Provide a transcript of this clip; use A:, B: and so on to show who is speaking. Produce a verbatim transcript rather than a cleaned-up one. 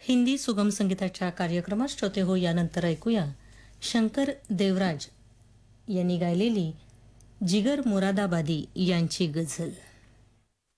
A: हिंदी सुगम संगीताच्या कार्यक्रमात श्रोते हो यानंतर ऐकूया शंकर देवराज यांनी गायलेली जिगर मुरादाबादी यांची गझल.